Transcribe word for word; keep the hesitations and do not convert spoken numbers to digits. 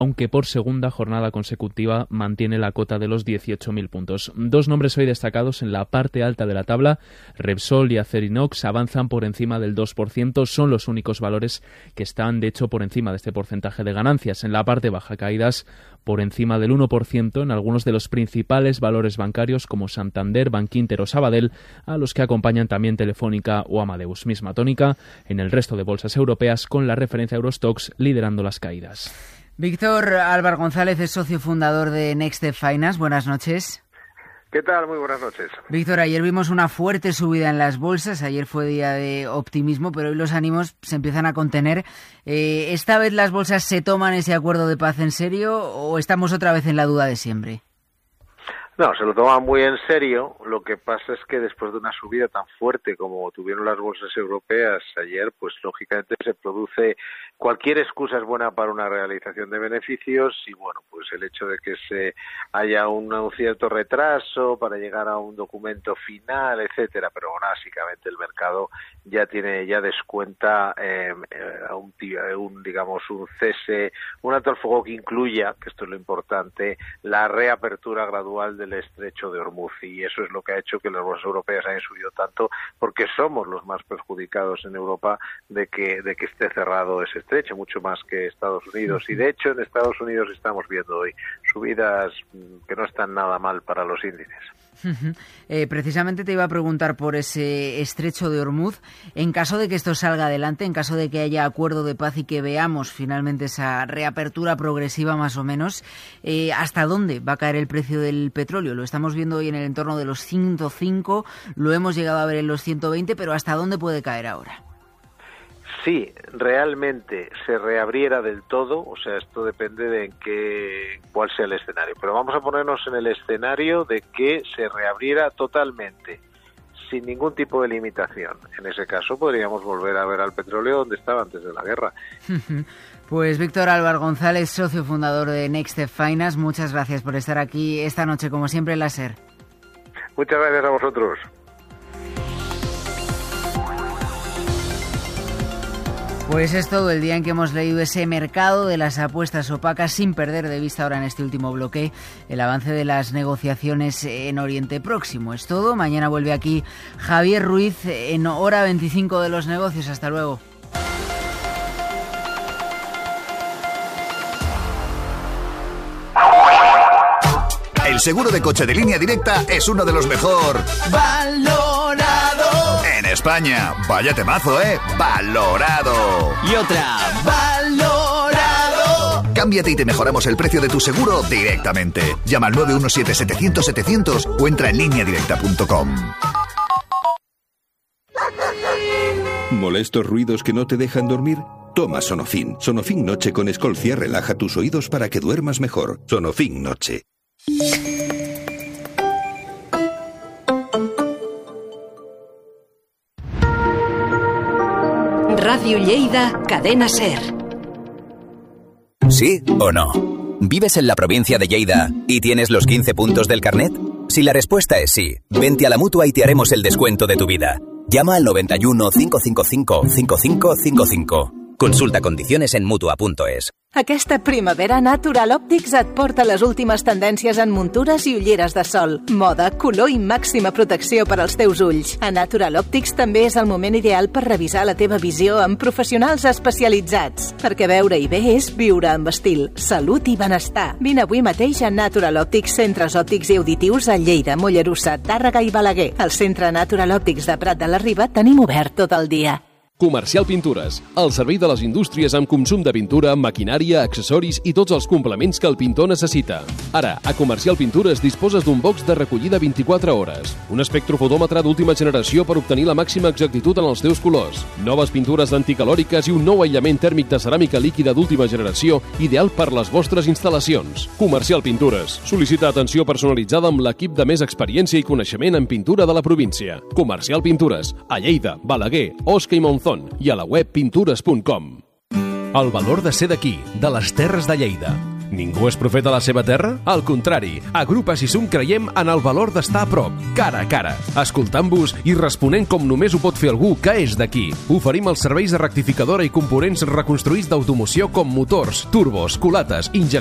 aunque por segunda jornada consecutiva mantiene la cota de los dieciocho mil puntos. Dos nombres hoy destacados en la parte alta de la tabla, Repsol y Acerinox, avanzan por encima del dos por ciento, son los únicos valores que están de hecho por encima de este porcentaje de ganancias. En la parte baja, caídas por encima del uno por ciento en algunos de los principales valores bancarios como Santander, Bankinter o Sabadell, a los que acompañan también Telefónica o Amadeus. Misma tónica en el resto de bolsas europeas, con la referencia Eurostoxx liderando las caídas. Víctor Álvaro González es socio fundador de Next Step Finance. Buenas noches. ¿Qué tal? Muy buenas noches. Víctor, ayer vimos una fuerte subida en las bolsas. Ayer fue día de optimismo, pero hoy los ánimos se empiezan a contener. Eh, ¿Esta vez las bolsas se toman ese acuerdo de paz en serio o estamos otra vez en la duda de siempre? No, se lo toman muy en serio. Lo que pasa es que después de una subida tan fuerte como tuvieron las bolsas europeas ayer, pues lógicamente se produce cualquier excusa es buena para una realización de beneficios y bueno, pues el hecho de que se haya un, un cierto retraso para llegar a un documento final, etcétera, pero bueno, básicamente el mercado ya tiene ya descuenta eh, eh, un, un digamos un cese, un alto al fuego que incluya, que esto es lo importante, la reapertura gradual del estrecho de Hormuz, y eso es lo que ha hecho que las bolsas europeas hayan subido tanto, porque somos los más perjudicados en Europa de que de que esté cerrado ese estrecho, mucho más que Estados Unidos, y de hecho en Estados Unidos estamos viendo hoy subidas que no están nada mal para los índices. Uh-huh. Eh, precisamente te iba a preguntar por ese estrecho de Hormuz. En caso de que esto salga adelante, en caso de que haya acuerdo de paz y que veamos finalmente esa reapertura progresiva más o menos, eh, ¿hasta dónde va a caer el precio del petróleo? Lo estamos viendo hoy en el entorno de los ciento cinco, lo hemos llegado a ver en los ciento veinte, pero ¿hasta dónde puede caer ahora? Si realmente se reabriera del todo, o sea, esto depende de en qué, cuál sea el escenario, pero vamos a ponernos en el escenario de que se reabriera totalmente, sin ningún tipo de limitación. En ese caso podríamos volver a ver al petróleo donde estaba antes de la guerra. Pues Víctor Álvaro González, socio fundador de Next Step Finance, muchas gracias por estar aquí esta noche, como siempre, en la SER. Muchas gracias a vosotros. Pues es todo el día en que hemos leído ese mercado de las apuestas opacas, sin perder de vista ahora en este último bloque el avance de las negociaciones en Oriente Próximo. Es todo. Mañana vuelve aquí Javier Ruiz en Hora veinticinco de los negocios. Hasta luego. El seguro de coche de Línea Directa es uno de los mejor valorado en España. Vaya temazo, ¿eh? Valorado. Y otra, valorado. Cámbiate y te mejoramos el precio de tu seguro directamente. Llama al nueve uno siete, setecientos, setecientos o entra en línea directa punto com. ¿Molestos ruidos que no te dejan dormir? Toma Sonofin. Sonofin Noche con Escolcia relaja tus oídos para que duermas mejor. Sonofin Noche. Radio Lleida, Cadena SER. ¿Sí o no? ¿Vives en la provincia de Lleida y tienes los quince puntos del carnet? Si la respuesta es sí, vente a la Mutua y te haremos el descuento de tu vida. Llama al noventa y uno, cinco cinco cinco, cinco cinco cinco cinco. Consulta condiciones en mutua punto es. Aquesta primavera Natural Optics et porta les últimes tendències en muntures i ulleres de sol, moda, color i màxima protecció per als teus ulls. A Natural Optics també és el moment ideal per revisar la teva visió amb professionals especialitzats, perquè veure i bé és viure amb estil, salut i benestar. Vine avui mateix a Natural Optics, centres òptics i auditius a Lleida, Mollerussa, Tàrrega i Balaguer. Al centre Natural Optics de Prat de la Riba tenim obert tot el dia. Comercial Pintures, el servei de les indústries amb consum de pintura, maquinària, accessoris i tots els complements que el pintor necessita. Ara, a Comercial Pintures disposes d'un box de recollida vint-i-quatre hores, un espectrofotòmetre d'última generació per obtenir la màxima exactitud en els teus colors, noves pintures anticalòriques i un nou aïllament tèrmic de ceràmica líquida d'última generació, ideal per les vostres instal·lacions. Comercial Pintures. Sol·licita atenció personalitzada amb l'equip de més experiència i coneixement en pintura de la província. Comercial Pintures, a Lleida, Balaguer, Osca i Monzón, i a la web pintures punt com. El valor de ser d'aquí, de les Terres de Lleida. Ningú és profeta a la seva terra? Al contrari, a Grup Assisum creiem en el valor d'estar a prop, cara a cara, escoltant-vos i responent com només ho pot fer algú que és d'aquí. Oferim els serveis de rectificadora i components reconstruïts d'automoció com motors, turbos, culates, injectors,